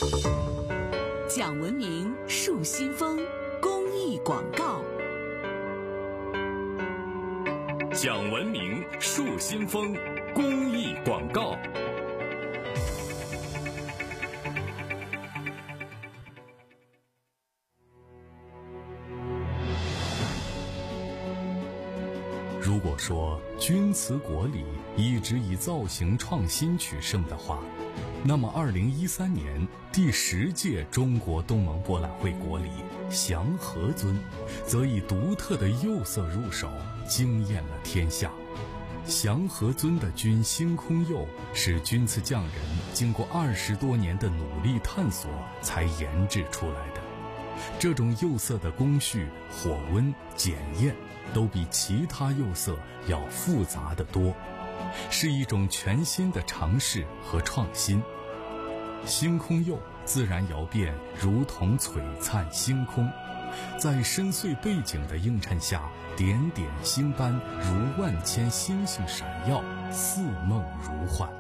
讲文明树新风公益广告。 讲文明树新风公益广告。如果说钧瓷国礼一直以造型创新取胜的话，那么2013年第10届中国东盟博览会国礼祥和尊则以独特的釉色入手，惊艳了天下。祥和尊的钧星空釉是钧瓷匠人经过20多年的努力探索才研制出来的。这种釉色的工序、火温、检验都比其他釉色要复杂得多，是一种全新的尝试和创新。星空釉自然窑变如同璀璨星空，在深邃背景的映衬下，点点星斑如万千星星闪耀，似梦如幻。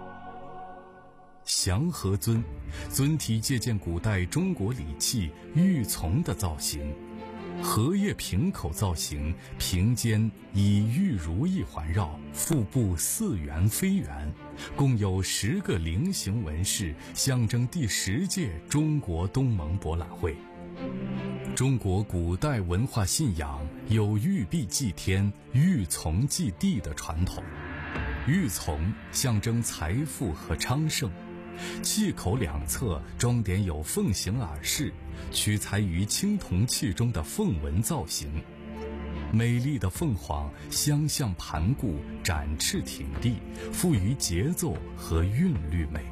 祥和尊尊体借鉴古代中国礼器玉琮的造型，荷叶瓶口造型，瓶尖以玉如意环绕，腹部4圆飞圆，共有10个菱形纹饰，象征第10届中国东盟博览会。中国古代文化信仰有玉璧祭天、玉琮祭地的传统。玉琮象征财富和昌盛，器口两侧装点有凤形耳饰，取材于青铜器中的凤纹造型。美丽的凤凰相向盘顾，展翅挺立，赋予节奏和韵律美。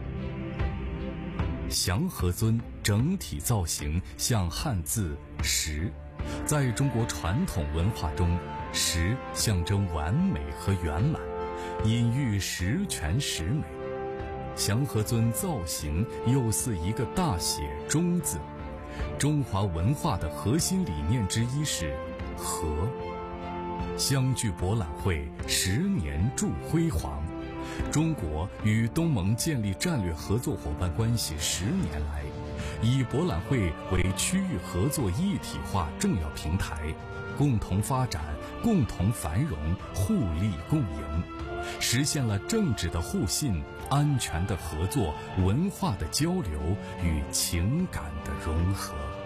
祥和尊整体造型像汉字10，在中国传统文化中，10象征完美和圆满，隐喻十全十美。祥和尊造型又似一个大写中字。中华文化的核心理念之一是和。相聚博览会10年铸辉煌，中国与东盟建立战略合作伙伴关系10年来，以博览会为区域合作一体化重要平台，共同发展、共同繁荣、互利共赢，实现了政治的互信、安全的合作、文化的交流与情感的融合。